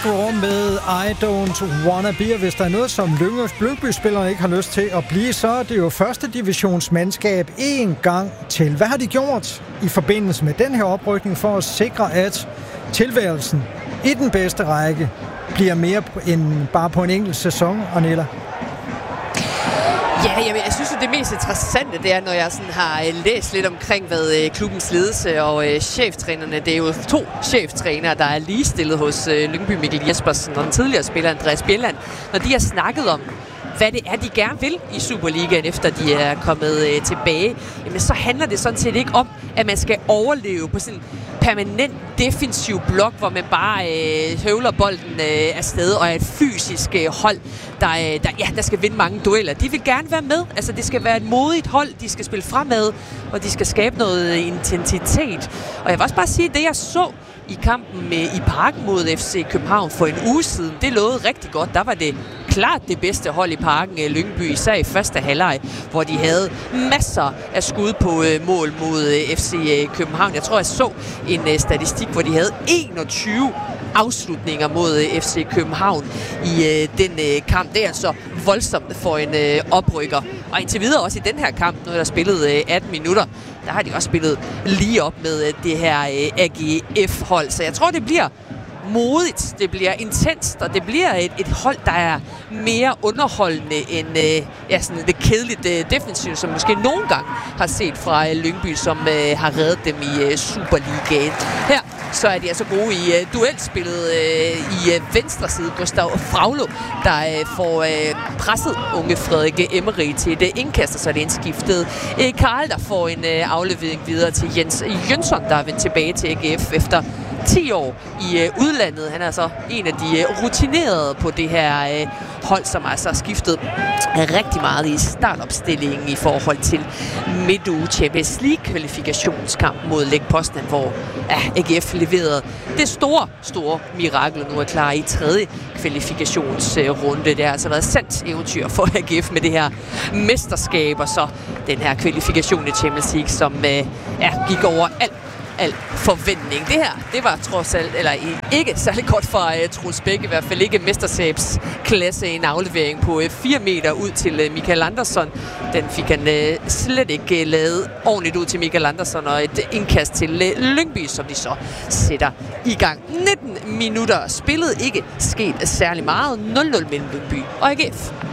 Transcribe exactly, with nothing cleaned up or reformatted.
Draw med I Don't Wanna Be. Og hvis der er noget, som Lyngby-spillerne ikke har lyst til at blive, så er det jo første divisionsmandskab en gang til. Hvad har de gjort i forbindelse med den her oprykning for at sikre, at tilværelsen i den bedste række bliver mere end bare på en enkelt sæson, Arnella? Ja, jeg, jeg synes jo, det mest interessante, det er, når jeg sådan har læst lidt omkring, hvad klubbens ledelse og øh, cheftrænerne, det er jo to cheftrænere, der er ligestillet hos øh, Lyngby, Mikkel Jespersen og den tidligere spiller Andreas Bjelland, når de har snakket om, hvad det er, de gerne vil i Superligaen, efter de er kommet øh, tilbage, jamen så handler det sådan set ikke om, at man skal overleve på sådan en permanent defensiv blok, hvor man bare øh, høvler bolden øh, afsted og er et fysisk øh, hold, der, øh, der, ja, der skal vinde mange dueller. De vil gerne være med. Altså, det skal være et modigt hold. De skal spille fremad, og de skal skabe noget intensitet. Og jeg vil også bare sige, at det, jeg så i kampen med, i Parken mod F C København for en uge siden, det lovede rigtig godt. Der var det klart det bedste hold i Parken, Lyngby, især i første halvleg, hvor de havde masser af skud på øh, mål mod øh, F C København. Jeg tror, jeg så en øh, statistik, hvor de havde enogtyve afslutninger mod øh, F C København i øh, den øh, kamp. Det er altså voldsomt for en øh, oprykker. Og indtil videre også i den her kamp, når der er spillet øh, atten minutter, der har de også spillet lige op med øh, det her øh, A G F-hold. Så jeg tror, det bliver modigt, det bliver intenst, og det bliver et, et hold, der er mere underholdende end øh, ja, sådan det kedeligt øh, defensivt, som måske nogle gange har set fra øh, Lyngby, som øh, har reddet dem i øh, Superligaen. Her så er de altså gode i øh, duelspillet øh, i øh, venstre side. Gustav Fraglo, der øh, får øh, presset unge Frederik Emery til et øh, indkast, og så er det indskiftet øh, Karl, der får en øh, aflevering videre til Jens Jønsson, der er vendt tilbage til A G F efter ti år i øh, udlandet. Han er altså en af de øh, rutinerede på det her øh, hold, som altså har skiftet rigtig meget i startopstillingen i forhold til midtuge Champions League-kvalifikationskamp mod Lech Poznan, hvor ja, A G F leverede det store, store mirakel, nu er klar i tredje kvalifikationsrunde. Det har altså været sandt eventyr for A G F med det her mesterskab, og så den her kvalifikation i Champions League, som øh, ja, gik over alt al forventning. Det her, det var trods alt, eller ikke særlig godt for uh, Troels Bæk, i hvert fald ikke mesterskabsklasse, en aflevering på uh, fire meter ud til uh, Michael Andersson. Den fik han uh, slet ikke uh, lavet ordentligt ud til Michael Andersson, og et indkast til uh, Lyngby, som de så sætter i gang. nitten minutter spillet, ikke sket særlig meget. nul nul mellem Lyngby og A G F.